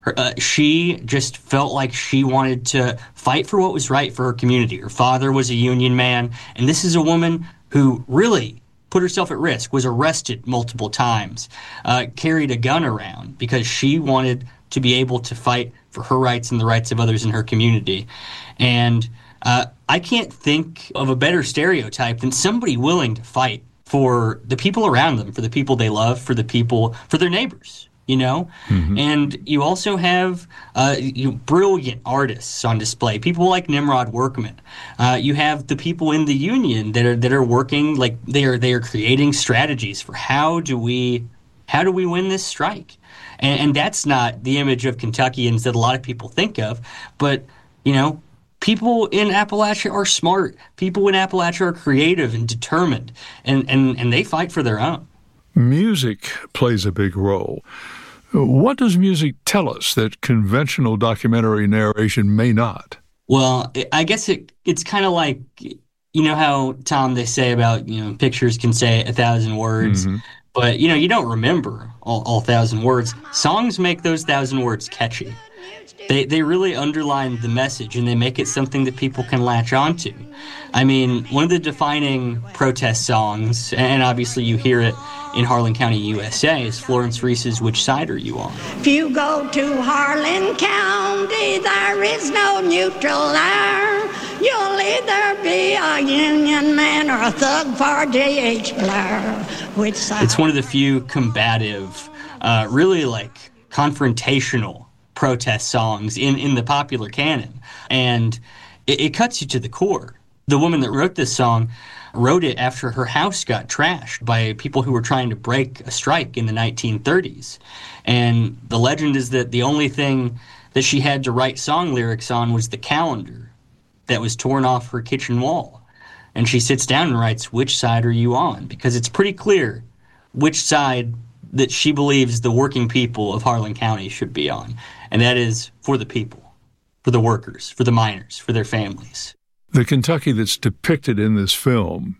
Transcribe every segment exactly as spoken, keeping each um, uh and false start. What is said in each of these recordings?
Her, uh, she just felt like she wanted to fight for what was right for her community. Her father was a union man, and this is a woman who really put herself at risk, was arrested multiple times, uh, carried a gun around because she wanted to be able to fight for her rights and the rights of others in her community. And uh, I can't think of a better stereotype than somebody willing to fight for the people around them, for the people they love, for the people, for their neighbors. You know, mm-hmm. And you also have uh, you, brilliant artists on display. People like Nimrod Workman. Uh, you have the people in the union that are that are working, like they are they are creating strategies for how do we how do we win this strike, and, and that's not the image of Kentuckians that a lot of people think of. But you know, people in Appalachia are smart. People in Appalachia are creative and determined, and and, and they fight for their own. Music plays a big role. What does music tell us that conventional documentary narration may not? Well, I guess it it's kind of like, you know how, Tom, they say about, you know, pictures can say a thousand words, mm-hmm. but, you know, you don't remember all, all thousand words. Songs make those thousand words catchy. They they really underline the message, and they make it something that people can latch onto. I mean, one of the defining protest songs, and obviously you hear it in Harlan County, U S A, is Florence Reese's Which Side Are You On? If you go to Harlan County, there is no neutral there. You'll either be a Union man or a thug for D H Blair. Which side? It's one of the few combative, uh, really like confrontational protest songs in, in the popular canon. And it, it cuts you to the core. The woman that wrote this song wrote it after her house got trashed by people who were trying to break a strike in the nineteen thirties. And the legend is that the only thing that she had to write song lyrics on was the calendar that was torn off her kitchen wall. And she sits down and writes, "Which side are you on?" Because it's pretty clear which side that she believes the working people of Harlan County should be on. And that is for the people, for the workers, for the miners, for their families. The Kentucky that's depicted in this film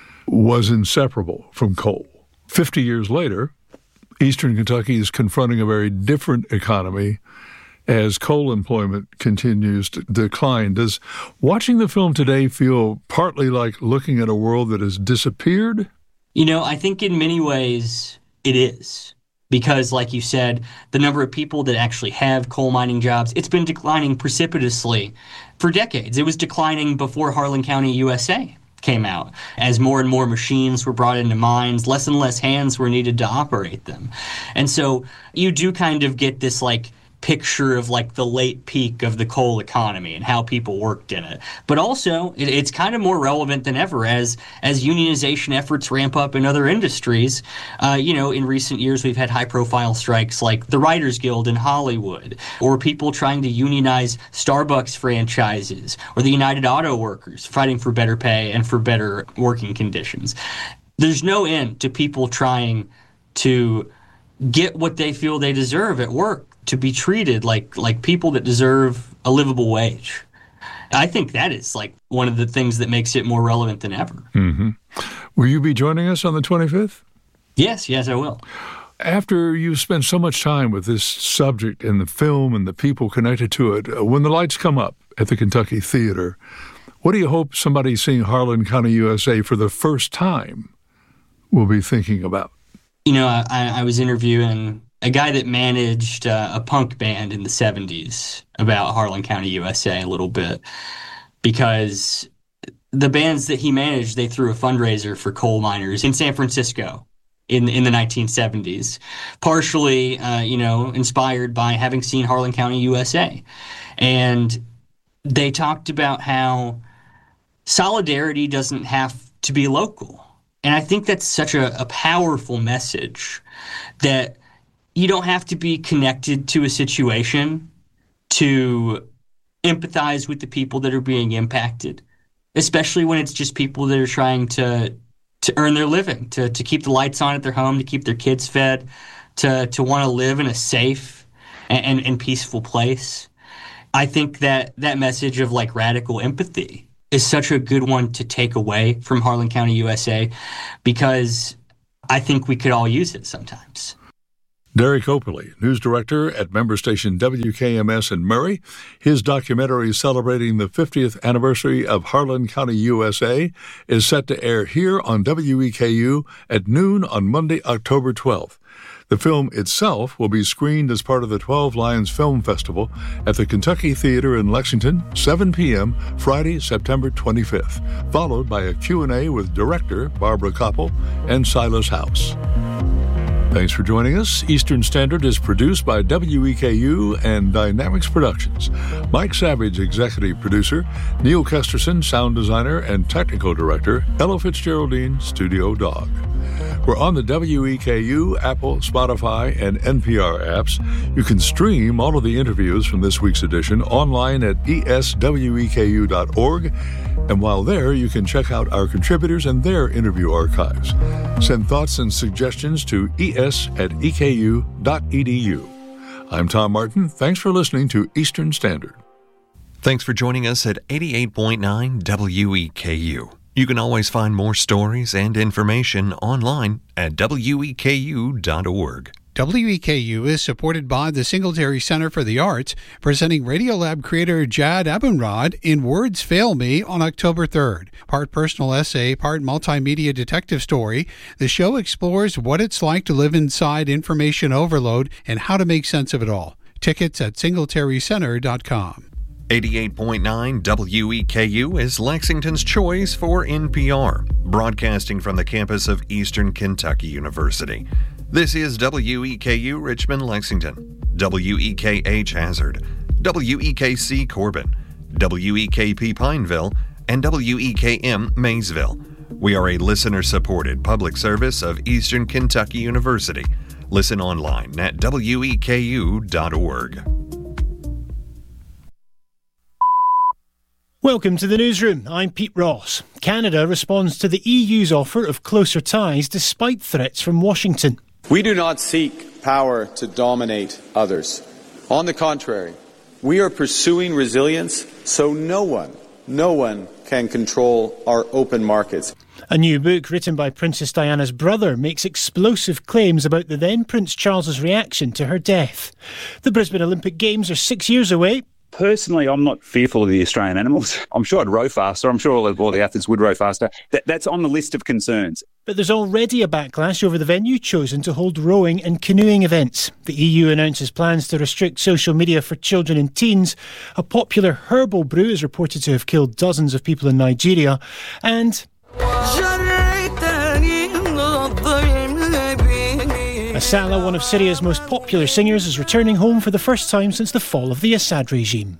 was inseparable from coal. Fifty years later, Eastern Kentucky is confronting a very different economy as coal employment continues to decline. Does watching the film today feel partly like looking at a world that has disappeared? You know, I think in many ways it is. Because, like you said, the number of people that actually have coal mining jobs, it's been declining precipitously for decades. It was declining before Harlan County, U S A came out. As more and more machines were brought into mines, less and less hands were needed to operate them. And so you do kind of get this, like, picture of like the late peak of the coal economy and how people worked in it. But also, it, it's kind of more relevant than ever as as unionization efforts ramp up in other industries. Uh, you know, in recent years, we've had high-profile strikes like the Writers Guild in Hollywood, or people trying to unionize Starbucks franchises, or the United Auto Workers fighting for better pay and for better working conditions. There's no end to people trying to get what they feel they deserve at work, to be treated like like people that deserve a livable wage. I think that is like one of the things that makes it more relevant than ever. Mm-hmm. Will you be joining us on the twenty-fifth? Yes, yes, I will. After you spend so much time with this subject and the film and the people connected to it, when the lights come up at the Kentucky Theater, what do you hope somebody seeing Harlan County, U S A for the first time will be thinking about? You know, I, I was interviewing a guy that managed uh, a punk band in the seventies about Harlan County, U S A a little bit, because the bands that he managed, they threw a fundraiser for coal miners in San Francisco in in the nineteen seventies, partially, uh, you know, inspired by having seen Harlan County, U S A. And they talked about how solidarity doesn't have to be local. And I think that's such a, a powerful message, that you don't have to be connected to a situation to empathize with the people that are being impacted, especially when it's just people that are trying to to earn their living, to, to keep the lights on at their home, to keep their kids fed, to, to want to live in a safe and, and, and peaceful place. I think that that message of like radical empathy is such a good one to take away from Harlan County, U S A, because I think we could all use it sometimes. Derek Operly, news director at member station W K M S in Murray. His documentary celebrating the fiftieth anniversary of Harlan County, U S A, is set to air here on W E K U at noon on Monday, October twelfth. The film itself will be screened as part of the twelve Lions Film Festival at the Kentucky Theater in Lexington, seven p.m., Friday, September twenty-fifth, followed by a Q and A with director Barbara Koppel and Silas House. Thanks for joining us. Eastern Standard is produced by W E K U and Dynamics Productions. Mike Savage, executive producer. Neil Kesterson, sound designer and technical director. Ella Fitzgeraldine, studio dog. We're on the W E K U, Apple, Spotify, and N P R apps. You can stream all of the interviews from this week's edition online at e s w e k u dot org. And while there, you can check out our contributors and their interview archives. Send thoughts and suggestions to es at e k u dot e d u. I'm Tom Martin. Thanks for listening to Eastern Standard. Thanks for joining us at eighty-eight point nine W E K U. You can always find more stories and information online at w e k u dot org. W E K U is supported by the Singletary Center for the Arts, presenting Radiolab creator Jad Abumrad in Words Fail Me on October third. Part personal essay, part multimedia detective story, the show explores what it's like to live inside information overload and how to make sense of it all. Tickets at singletary center dot com. eighty-eight point nine W E K U is Lexington's choice for N P R, broadcasting from the campus of Eastern Kentucky University. This is W E K U Richmond, Lexington, W E K H Hazard, W E K C Corbin, W E K P Pineville, and W E K M Maysville. We are a listener-supported public service of Eastern Kentucky University. Listen online at w e k u dot org. Welcome to the newsroom. I'm Pete Ross. Canada responds to the E U's offer of closer ties despite threats from Washington. We do not seek power to dominate others. On the contrary, we are pursuing resilience so no one, no one can control our open markets. A new book written by Princess Diana's brother makes explosive claims about the then Prince Charles's reaction to her death. The Brisbane Olympic Games are six years away. Personally, I'm not fearful of the Australian animals. I'm sure I'd row faster. I'm sure all the, all the athletes would row faster. That, that's on the list of concerns. But there's already a backlash over the venue chosen to hold rowing and canoeing events. The E U announces plans to restrict social media for children and teens. A popular herbal brew is reported to have killed dozens of people in Nigeria. And Asala, one of Syria's most popular singers, is returning home for the first time since the fall of the Assad regime.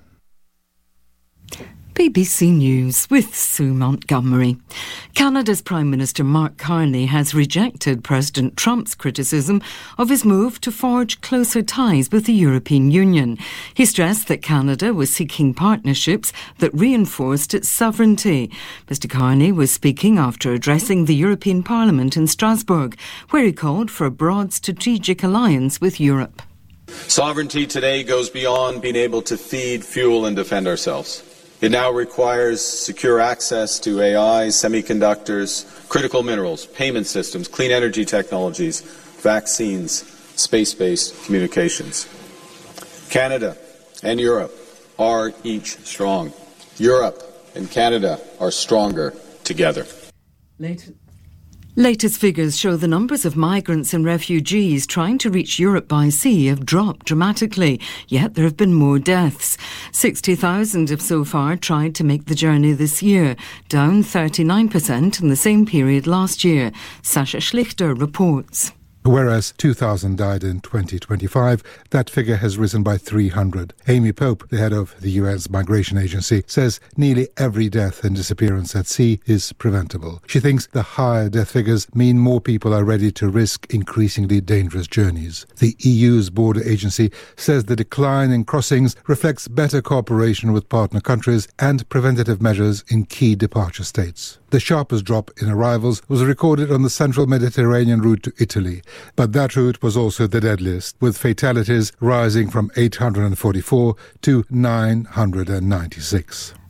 B B C News with Sue Montgomery. Canada's Prime Minister Mark Carney has rejected President Trump's criticism of his move to forge closer ties with the European Union. He stressed that Canada was seeking partnerships that reinforced its sovereignty. Mister Carney was speaking after addressing the European Parliament in Strasbourg, where he called for a broad strategic alliance with Europe. Sovereignty today goes beyond being able to feed, fuel, and defend ourselves. It now requires secure access to A I, semiconductors, critical minerals, payment systems, clean energy technologies, vaccines, space-based communications. Canada and Europe are each strong. Europe and Canada are stronger together. Later. Latest figures show the numbers of migrants and refugees trying to reach Europe by sea have dropped dramatically, yet there have been more deaths. sixty thousand have so far tried to make the journey this year, down thirty-nine percent in the same period last year. Sasha Schlichter reports. Whereas two thousand died in twenty twenty-five, that figure has risen by three hundred. Amy Pope, the head of the U N's Migration Agency, says nearly every death and disappearance at sea is preventable. She thinks the higher death figures mean more people are ready to risk increasingly dangerous journeys. The E U's border agency says the decline in crossings reflects better cooperation with partner countries and preventative measures in key departure states. The sharpest drop in arrivals was recorded on the central Mediterranean route to Italy, but that route was also the deadliest, with fatalities rising from eight hundred forty-four to nine hundred ninety-six.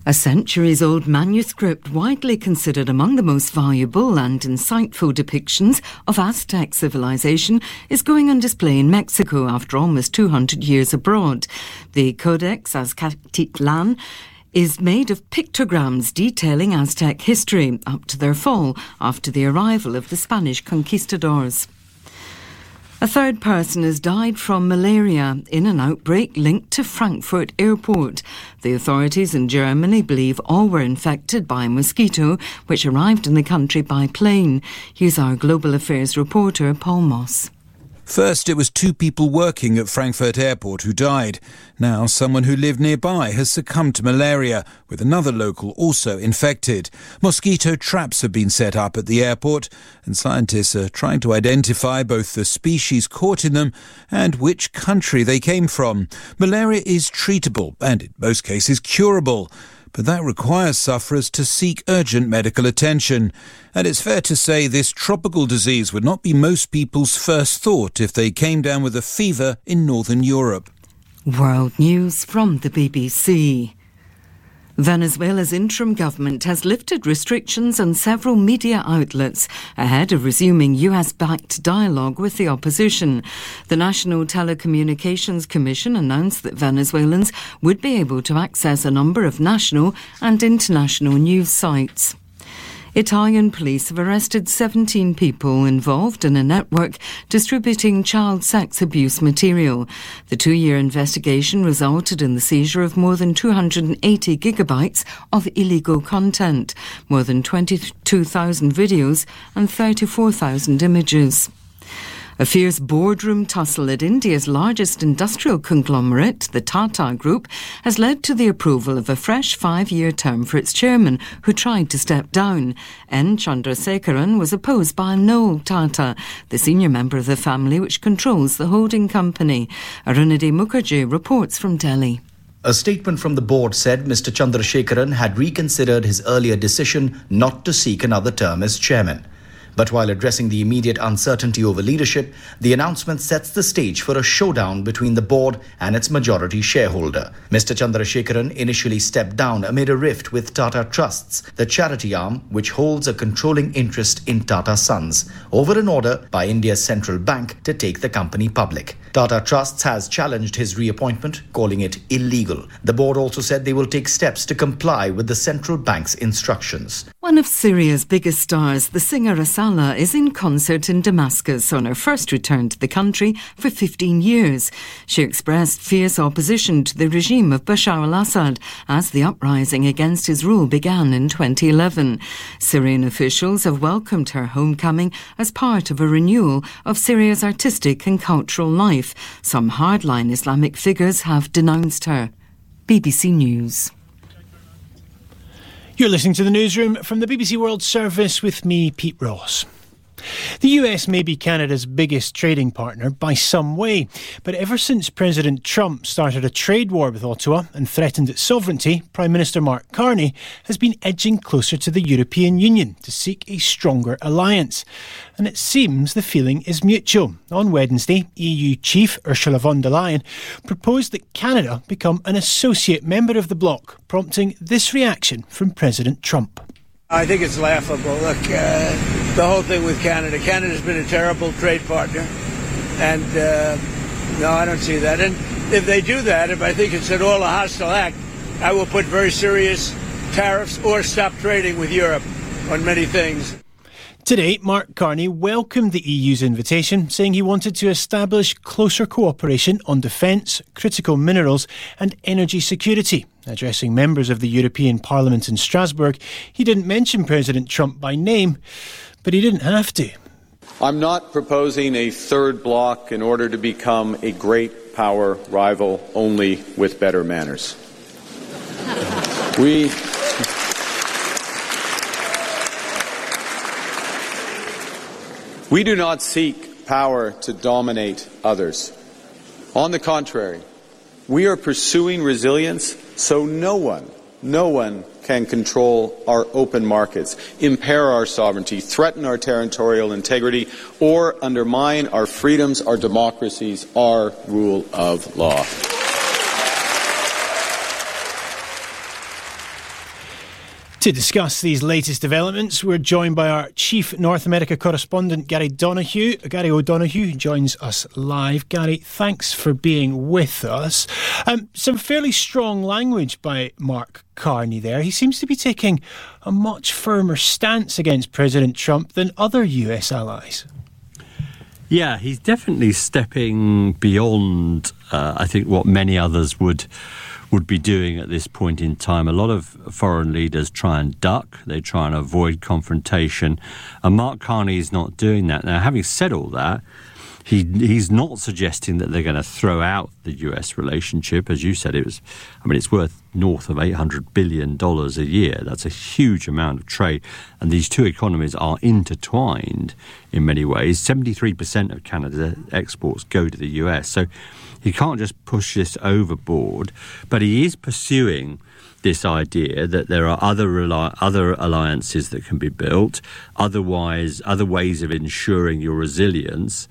A centuries-old manuscript widely considered among the most valuable and insightful depictions of Aztec civilization is going on display in Mexico after almost two hundred years abroad. The Codex Azcatitlan is made of pictograms detailing Aztec history up to their fall after the arrival of the Spanish conquistadors. A third person has died from malaria in an outbreak linked to Frankfurt Airport. The authorities in Germany believe all were infected by a mosquito which arrived in the country by plane. Here's our Global Affairs reporter, Paul Moss. First, it was two people working at Frankfurt Airport who died. Now, someone who lived nearby has succumbed to malaria, with another local also infected. Mosquito traps have been set up at the airport, and scientists are trying to identify both the species caught in them and which country they came from. Malaria is treatable and, in most cases, curable. But that requires sufferers to seek urgent medical attention. And it's fair to say this tropical disease would not be most people's first thought if they came down with a fever in Northern Europe. World News from the B B C. Venezuela's interim government has lifted restrictions on several media outlets ahead of resuming U S-backed dialogue with the opposition. The National Telecommunications Commission announced that Venezuelans would be able to access a number of national and international news sites. Italian police have arrested seventeen people involved in a network distributing child sex abuse material. The two-year investigation resulted in the seizure of more than two hundred eighty gigabytes of illegal content, more than twenty-two thousand videos and thirty-four thousand images. A fierce boardroom tussle at India's largest industrial conglomerate, the Tata Group, has led to the approval of a fresh five-year term for its chairman, who tried to step down. N. Chandrasekaran was opposed by Noel Tata, the senior member of the family which controls the holding company. Arunidhi Mukherjee reports from Delhi. A statement from the board said Mister Chandrasekaran had reconsidered his earlier decision not to seek another term as chairman. But while addressing the immediate uncertainty over leadership, the announcement sets the stage for a showdown between the board and its majority shareholder. Mister Chandrasekaran initially stepped down amid a rift with Tata Trusts, the charity arm which holds a controlling interest in Tata Sons, over an order by India's central bank to take the company public. Tata Trusts has challenged his reappointment, calling it illegal. The board also said they will take steps to comply with the central bank's instructions. One of Syria's biggest stars, the singer Asala, is in concert in Damascus on her first return to the country for fifteen years. She expressed fierce opposition to the regime of Bashar al-Assad as the uprising against his rule began in twenty eleven. Syrian officials have welcomed her homecoming as part of a renewal of Syria's artistic and cultural life. Some hardline Islamic figures have denounced her. B B C News. You're listening to the newsroom from the B B C World Service with me, Pete Ross. The U S may be Canada's biggest trading partner by some way, but ever since President Trump started a trade war with Ottawa and threatened its sovereignty, Prime Minister Mark Carney has been edging closer to the European Union to seek a stronger alliance. And it seems the feeling is mutual. On Wednesday, E U Chief Ursula von der Leyen proposed that Canada become an associate member of the bloc, prompting this reaction from President Trump. I think it's laughable. Look, uh, the whole thing with Canada. Canada's been a terrible trade partner. And uh, no, I don't see that. And if they do that, if I think it's at all a hostile act, I will put very serious tariffs or stop trading with Europe on many things. Today, Mark Carney welcomed the E U's invitation, saying he wanted to establish closer cooperation on defence, critical minerals and energy security. Addressing members of the European Parliament in Strasbourg, he didn't mention President Trump by name, but he didn't have to. I'm not proposing a third bloc in order to become a great power rival only with better manners. We... We do not seek power to dominate others. On the contrary, we are pursuing resilience so no one, no one can control our open markets, impair our sovereignty, threaten our territorial integrity, or undermine our freedoms, our democracies, our rule of law. To discuss these latest developments, we're joined by our Chief North America correspondent, Gary Donoghue. Gary O'Donoghue joins us live. Gary, thanks for being with us. Um, some fairly strong language by Mark Carney there. He seems to be taking a much firmer stance against President Trump than other U S allies. Yeah, he's definitely stepping beyond, uh, I think, what many others would would be doing at this point in time. A lot of foreign leaders try and duck. They try and avoid confrontation. And Mark Carney is not doing that. Now, having said all that, he he's not suggesting that they're going to throw out the U S relationship. As you said, it was, I mean, it's worth north of eight hundred billion dollars a year. That's a huge amount of trade. And these two economies are intertwined in many ways. seventy-three percent of Canada's exports go to the U S. So he can't just push this overboard, but he is pursuing this idea that there are other reli- other alliances that can be built, otherwise other ways of ensuring your resilience,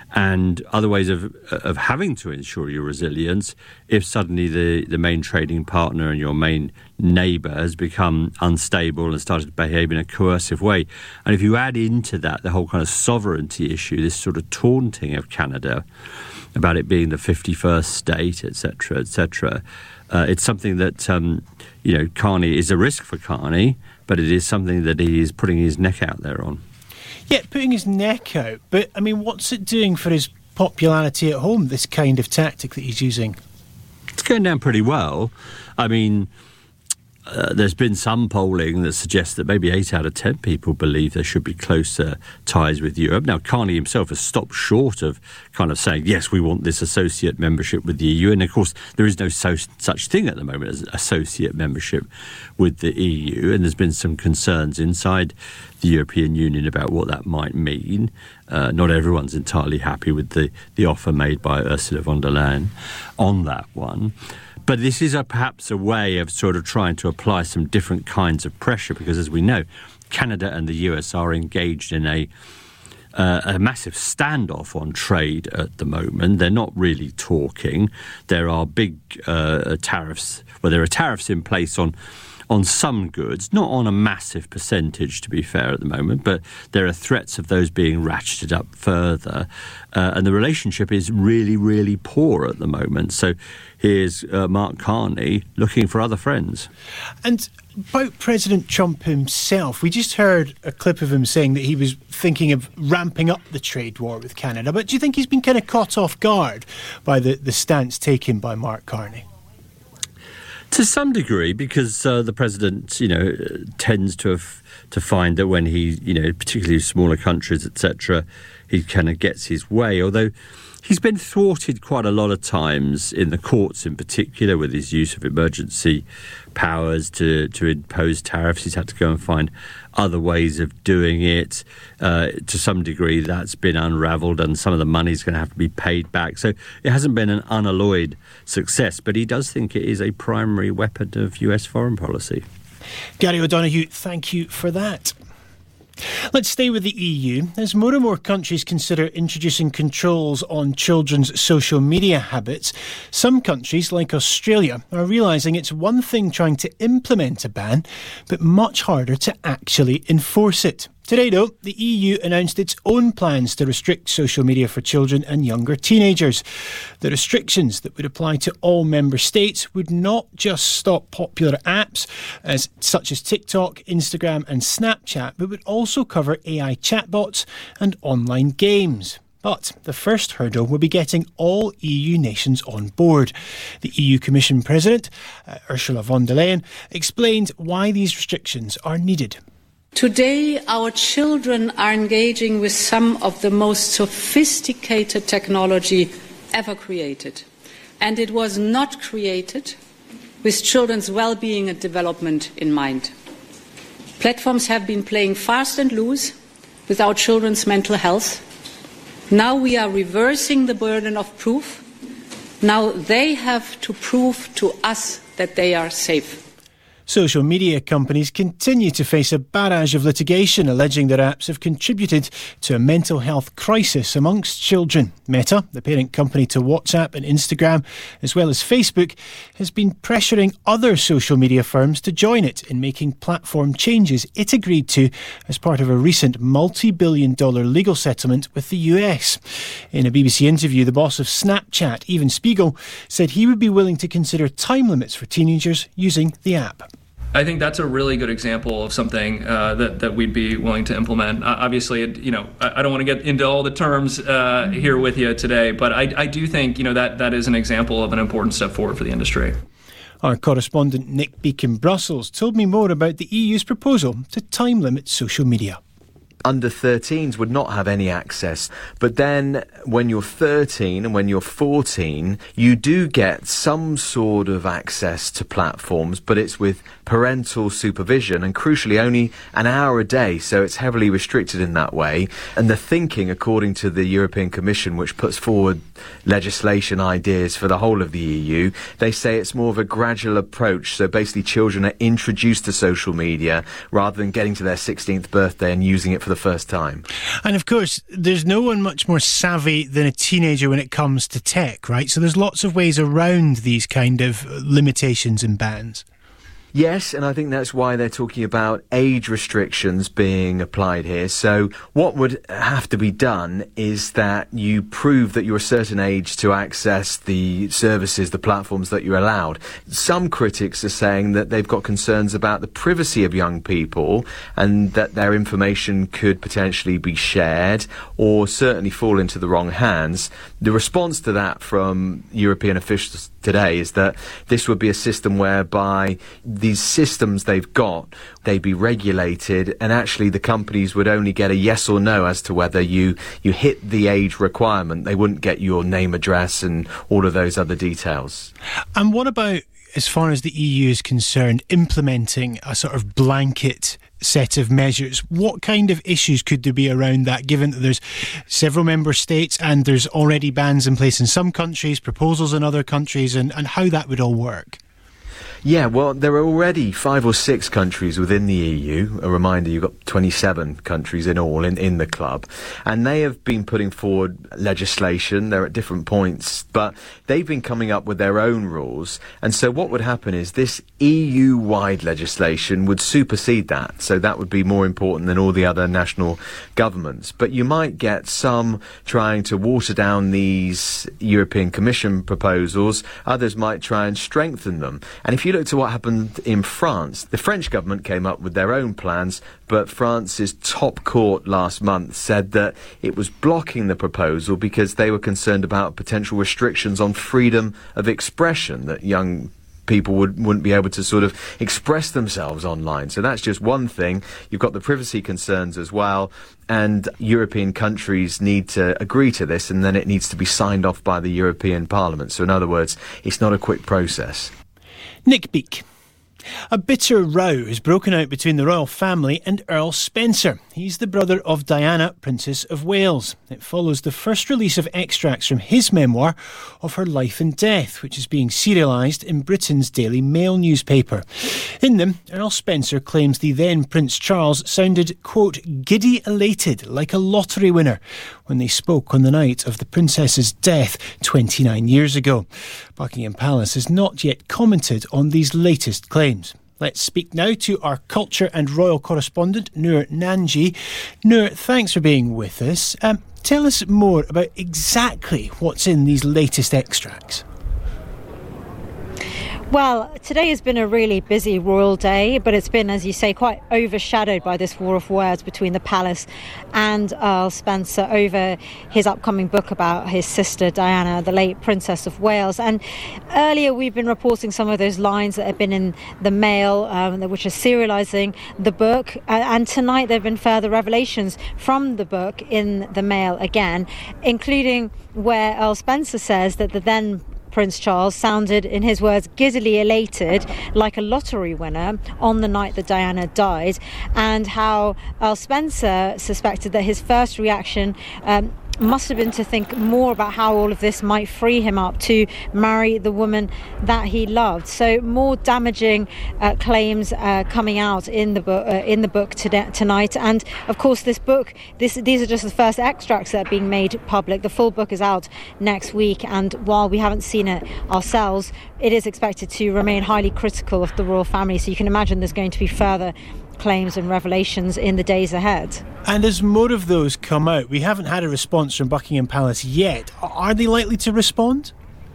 and other ways of of having to ensure your resilience if suddenly the, the main trading partner and your main neighbour has become unstable and started to behave in a coercive way. And if you add into that the whole kind of sovereignty issue, this sort of taunting of Canada about it being the fifty-first state, et cetera, et cetera, uh, it's something that, um, you know, Carney is a risk for Carney, but it is something that he is putting his neck out there on. Yeah, putting his neck out. But, I mean, what's it doing for his popularity at home, this kind of tactic that he's using? It's going down pretty well. I mean, uh, there's been some polling that suggests that maybe eight out of ten people believe there should be closer ties with Europe. Now, Carney himself has stopped short of kind of saying, yes, we want this associate membership with the E U. And, of course, there is no so, such thing at the moment as associate membership with the E U. And there's been some concerns inside the European Union about what that might mean. Uh, not everyone's entirely happy with the, the offer made by Ursula von der Leyen on that one. But this is a, perhaps a way of sort of trying to apply some different kinds of pressure because, as we know, Canada and the U S are engaged in a uh, a massive standoff on trade at the moment. They're not really talking. There are big uh, tariffs. Well, there are tariffs in place on on some goods, not on a massive percentage, to be fair, at the moment, but there are threats of those being ratcheted up further. Uh, and the relationship is really, really poor at the moment. So here's uh, Mark Carney looking for other friends. And about President Trump himself, we just heard a clip of him saying that he was thinking of ramping up the trade war with Canada. But do you think he's been kind of caught off guard by the, the stance taken by Mark Carney? To some degree, because uh, the president, you know, tends to have to find that when he, you know, particularly smaller countries, et cetera, he kind of gets his way. Although he's been thwarted quite a lot of times in the courts, in particular, with his use of emergency powers to to impose tariffs. He's had to go and find other ways of doing it. Uh, to some degree, that's been unravelled, and some of the money's going to have to be paid back. So it hasn't been an unalloyed success, but he does think it is a primary weapon of U S foreign policy. Gary O'Donoghue, thank you for that. Let's stay with the E U. As more and more countries consider introducing controls on children's social media habits, some countries, like Australia, are realising it's one thing trying to implement a ban, but much harder to actually enforce it. Today, though, the E U announced its own plans to restrict social media for children and younger teenagers. The restrictions that would apply to all member states would not just stop popular apps as such as TikTok, Instagram and Snapchat, but would also cover A I chatbots and online games. But the first hurdle will be getting all E U nations on board. The E U Commission President, uh, Ursula von der Leyen, explained why these restrictions are needed. Today, our children are engaging with some of the most sophisticated technology ever created. And it was not created with children's well-being and development in mind. Platforms have been playing fast and loose with our children's mental health. Now we are reversing the burden of proof. Now they have to prove to us that they are safe. Social media companies continue to face a barrage of litigation alleging their apps have contributed to a mental health crisis amongst children. Meta, the parent company to WhatsApp and Instagram, as well as Facebook, has been pressuring other social media firms to join it in making platform changes it agreed to as part of a recent multi-billion dollar legal settlement with the U S. In a B B C interview, the boss of Snapchat, Evan Spiegel, said he would be willing to consider time limits for teenagers using the app. I think that's a really good example of something uh, that, that we'd be willing to implement. Uh, obviously, it, you know, I, I don't want to get into all the terms uh, here with you today, but I, I do think, you know, that, that is an example of an important step forward for the industry. Our correspondent Nick Beak in Brussels told me more about the E U's proposal to time limit social media. Under thirteens would not have any access. But then when you're thirteen and when you're fourteen, you do get some sort of access to platforms, but it's with parental supervision and crucially only an hour a day. So it's heavily restricted in that way. And the thinking, according to the European Commission, which puts forward legislation ideas for the whole of the E U, they say it's more of a gradual approach. So basically children are introduced to social media rather than getting to their sixteenth birthday and using it for the first time. And of course, there's no one much more savvy than a teenager when it comes to tech, right? So there's lots of ways around these kind of limitations and bans. Yes, and I think that's why they're talking about age restrictions being applied here. So what would have to be done is that you prove that you're a certain age to access the services, the platforms that you're allowed. Some critics are saying that they've got concerns about the privacy of young people and that their information could potentially be shared or certainly fall into the wrong hands. The response to that from European officials today is that this would be a system whereby these systems they've got, they'd be regulated, and actually the companies would only get a yes or no as to whether you, you hit the age requirement. They wouldn't get your name, address, and all of those other details. And what about, as far as the E U is concerned, implementing a sort of blanket set of measures? What kind of issues could there be around that, given that there's several member states and there's already bans in place in some countries, proposals in other countries, and, and how that would all work? Yeah, well, there are already five or six countries within the E U. A reminder, you've got twenty-seven countries in all in, in the club. And they have been putting forward legislation. They're at different points, but they've been coming up with their own rules. And so what would happen is this E U-wide legislation would supersede that. So that would be more important than all the other national governments. But you might get some trying to water down these European Commission proposals. Others might try and strengthen them. And if you look to what happened in France, the French government came up with their own plans, but France's top court last month said that it was blocking the proposal because they were concerned about potential restrictions on freedom of expression, that young people would, wouldn't be able to sort of express themselves online. So that's just one thing. You've got the privacy concerns as well, and European countries need to agree to this, and then it needs to be signed off by the European Parliament. So in other words, it's not a quick process. Nick Beak. A bitter row has broken out between the royal family and Earl Spencer. He's the brother of Diana, Princess of Wales. It follows the first release of extracts from his memoir of her life and death, which is being serialised in Britain's Daily Mail newspaper. In them, Earl Spencer claims the then Prince Charles sounded, quote, giddy elated like a lottery winner when they spoke on the night of the princess's death twenty-nine years ago. Buckingham Palace has not yet commented on these latest claims. Let's speak now to our culture and royal correspondent, Noor Nanji. Noor, thanks for being with us. Um, tell us more about exactly what's in these latest extracts. Well, today has been a really busy royal day, but it's been, as you say, quite overshadowed by this war of words between the palace and Earl Spencer over his upcoming book about his sister Diana, the late Princess of Wales. And earlier we've been reporting some of those lines that have been in the Mail, um, which are serialising the book. Uh, and tonight there have been further revelations from the book in the Mail again, including where Earl Spencer says that the then Prince Charles sounded, in his words, giddily elated like a lottery winner on the night that Diana died, and how Earl Spencer suspected that his first reaction um, must have been to think more about how all of this might free him up to marry the woman that he loved. So more damaging uh, claims uh, coming out in the book uh, in the book today, tonight. And of course, this book, this these are just the first extracts that are being made public. The full book is out next week, and while we haven't seen it ourselves, it is expected to remain highly critical of the royal family. So you can imagine there's going to be further claims and revelations in the days ahead. And as more of those come out, we haven't had a response from Buckingham Palace yet. Are they likely to respond?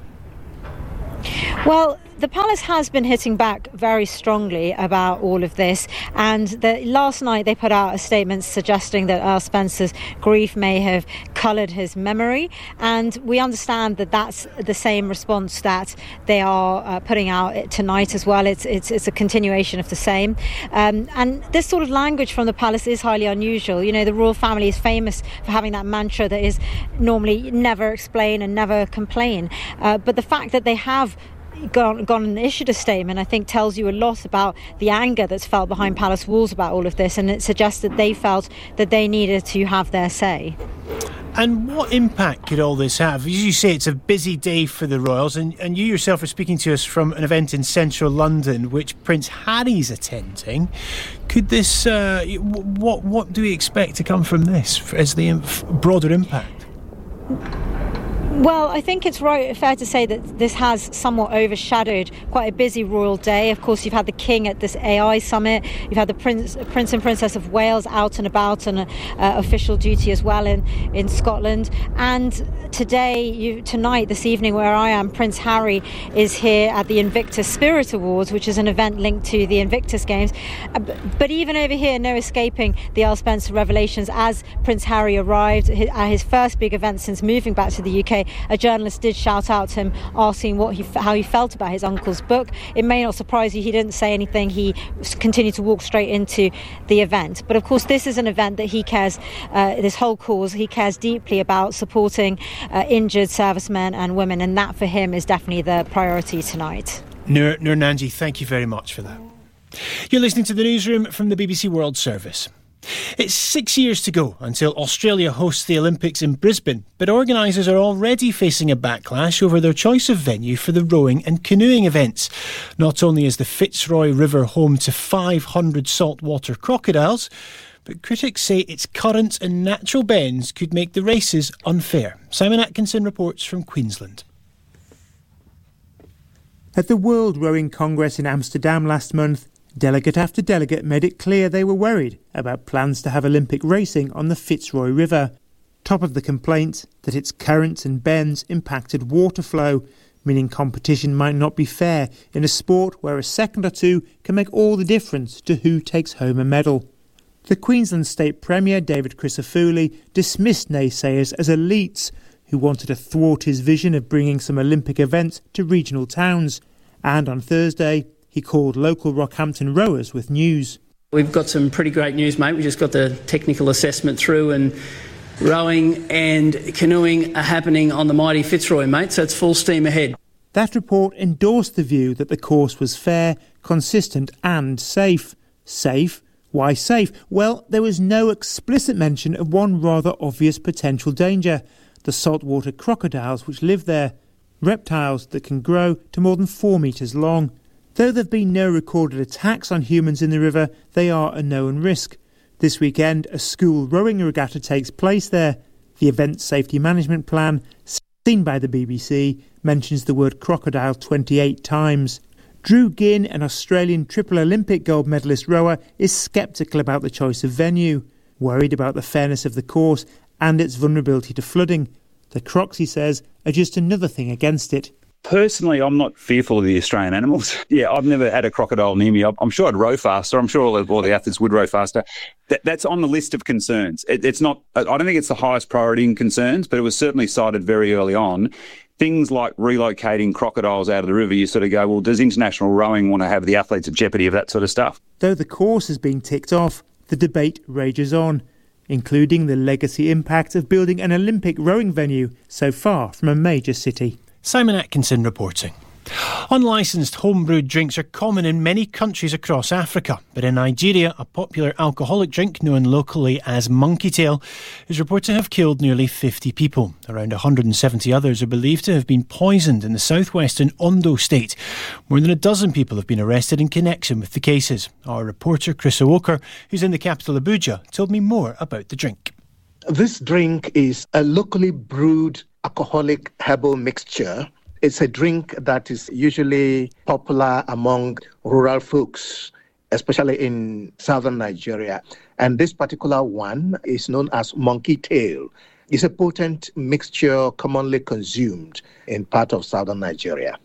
Well, the palace has been hitting back very strongly about all of this, and the, last night they put out a statement suggesting that Earl Spencer's grief may have coloured his memory, and we understand that that's the same response that they are uh, putting out tonight as well. It's it's, it's a continuation of the same, um, and this sort of language from the palace is highly unusual. You know, the royal family is famous for having that mantra that is normally never explain and never complain, uh, but the fact that they have Gone, gone and issued a statement, I think, tells you a lot about the anger that's felt behind palace walls about all of this, and it suggests that they felt that they needed to have their say. And what impact could all this have? As you say, it's a busy day for the royals, and, and you yourself are speaking to us from an event in central London, which Prince Harry's attending. Could this, uh, what, what do we expect to come from this as the inf- broader impact? Well, I think it's right, fair to say that this has somewhat overshadowed quite a busy royal day. Of course, you've had the King at this A I summit. You've had the Prince, Prince and Princess of Wales out and about on uh, official duty as well in, in Scotland. And today, you, tonight, this evening where I am, Prince Harry is here at the Invictus Spirit Awards, which is an event linked to the Invictus Games. But even over here, no escaping the Earl Spencer revelations. As Prince Harry arrived at his first big event since moving back to the U K, a journalist did shout out to him asking what he, how he felt about his uncle's book. It may not surprise you, he didn't say anything. He continued to walk straight into the event. But of course, this is an event that he cares, uh, this whole cause, he cares deeply about supporting uh, injured servicemen and women, and that for him is definitely the priority tonight. Noor, Noor Nanji, thank you very much for that. You're listening to the Newsroom from the B B C World Service. It's six years to go until Australia hosts the Olympics in Brisbane, but organisers are already facing a backlash over their choice of venue for the rowing and canoeing events. Not only is the Fitzroy River home to five hundred saltwater crocodiles, but critics say its currents and natural bends could make the races unfair. Simon Atkinson reports from Queensland. At the World Rowing Congress in Amsterdam last month, delegate after delegate made it clear they were worried about plans to have Olympic racing on the Fitzroy River. Top of the complaint, that its currents and bends impacted water flow, meaning competition might not be fair in a sport where a second or two can make all the difference to who takes home a medal. The Queensland State Premier, David Crisafulli, dismissed naysayers as elites who wanted to thwart his vision of bringing some Olympic events to regional towns. And on Thursday, he called local Rockhampton rowers with news. We've got some pretty great news, mate. We just got the technical assessment through, and rowing and canoeing are happening on the mighty Fitzroy, mate, so it's full steam ahead. That report endorsed the view that the course was fair, consistent and safe. Safe? Why safe? Well, there was no explicit mention of one rather obvious potential danger, the saltwater crocodiles which live there, reptiles that can grow to more than four metres long. Though there have been no recorded attacks on humans in the river, they are a known risk. This weekend, a school rowing regatta takes place there. The event safety management plan, seen by the B B C, mentions the word crocodile twenty-eight times. Drew Ginn, an Australian triple Olympic gold medalist rower, is sceptical about the choice of venue, worried about the fairness of the course and its vulnerability to flooding. The crocs, he says, are just another thing against it. Personally, I'm not fearful of the Australian animals. Yeah, I've never had a crocodile near me. I'm sure I'd row faster. I'm sure all the, all the athletes would row faster. That, that's on the list of concerns. It, it's not. I don't think it's the highest priority in concerns, but it was certainly cited very early on. Things like relocating crocodiles out of the river, you sort of go, well, does international rowing want to have the athletes at jeopardy of that sort of stuff? Though the course has been ticked off, the debate rages on, including the legacy impact of building an Olympic rowing venue so far from a major city. Simon Atkinson reporting. Unlicensed homebrewed drinks are common in many countries across Africa, but in Nigeria, a popular alcoholic drink known locally as monkey tail is reported to have killed nearly fifty people. Around one hundred seventy others are believed to have been poisoned in the southwestern Ondo state. More than a dozen people have been arrested in connection with the cases. Our reporter Chris Owoker, who's in the capital Abuja, told me more about the drink. This drink is a locally brewed alcoholic herbal mixture. It's a drink that is usually popular among rural folks, especially in southern Nigeria. And this particular one is known as monkey tail. It's a potent mixture commonly consumed in part of southern Nigeria.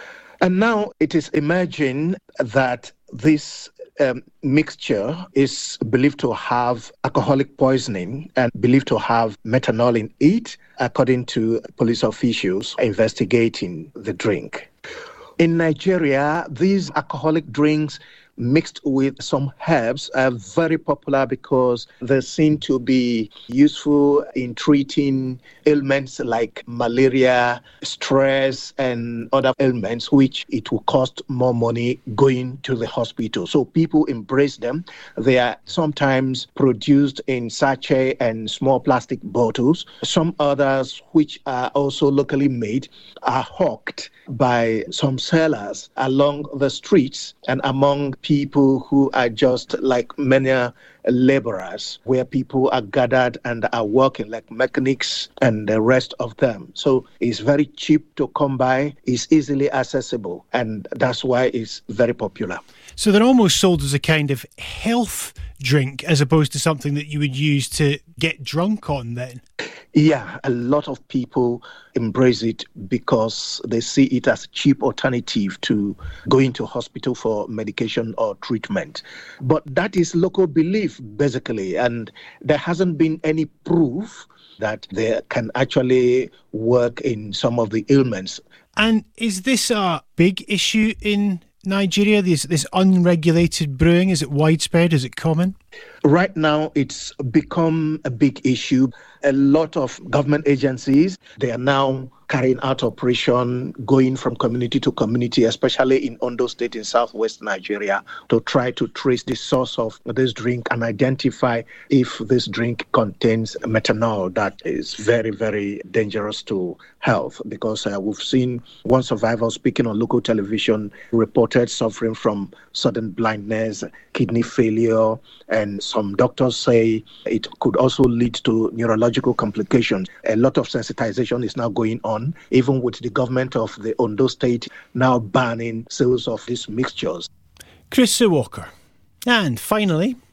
And now it is emerging that this um, mixture is believed to have alcoholic poisoning and believed to have methanol in it, according to police officials investigating the drink. In Nigeria, these alcoholic drinks mixed with some herbs are very popular because they seem to be useful in treating ailments like malaria, stress, and other ailments, which it will cost more money going to the hospital. So people embrace them. They are sometimes produced in sachet and small plastic bottles. Some others, which are also locally made, are hawked by some sellers along the streets and among people who are just like many laborers, where people are gathered and are working like mechanics and the rest of them. So it's very cheap to come by, it's easily accessible, and that's why it's very popular. So they're almost sold as a kind of health drink as opposed to something that you would use to get drunk on then? Yeah, a lot of people embrace it because they see it as a cheap alternative to going to hospital for medication or treatment. But that is local belief, basically, and there hasn't been any proof that they can actually work in some of the ailments. And is this a big issue in Nigeria, this, this unregulated brewing? Is it widespread? Is it common? Right now, it's become a big issue. A lot of government agencies, they are now carrying out operation, going from community to community, especially in Ondo State in southwest Nigeria, to try to trace the source of this drink and identify if this drink contains methanol that is very, very dangerous to health. Because uh, we've seen one survivor speaking on local television reported suffering from sudden blindness, kidney failure, and some doctors say it could also lead to neurological complications. A lot of sensitization is now going on, even with the government of the Ondo State now banning sales of these mixtures. Chris Walker. And finally,